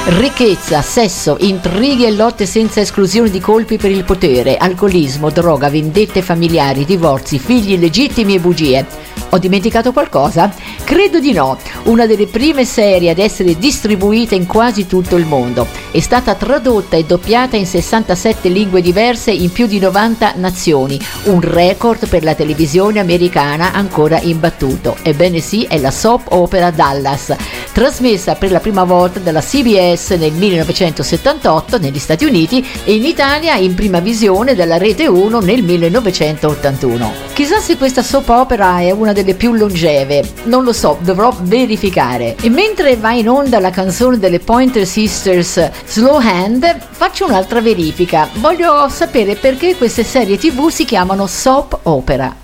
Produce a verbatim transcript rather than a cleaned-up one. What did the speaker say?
Ricchezza, sesso, intrighi e lotte senza esclusione di colpi per il potere, alcolismo, droga, vendette familiari, divorzi, figli illegittimi e bugie. Ho dimenticato qualcosa? Credo di no. Una delle prime serie ad essere distribuita in quasi tutto il mondo. È stata tradotta e doppiata in sessantasette lingue diverse in più di novanta nazioni. Un record per la televisione americana ancora imbattuto. Ebbene sì, è la soap opera Dallas, trasmessa per la prima volta dalla C B S nel millenovecentosettantotto negli Stati Uniti e in Italia in prima visione dalla Rete uno nel millenovecentottantuno. Chissà se questa soap opera è una delle più longeve, non lo so, dovrò verificare. E mentre va in onda la canzone delle Pointer Sisters Slow Hand, faccio un'altra verifica. Voglio sapere perché queste serie tv si chiamano soap opera.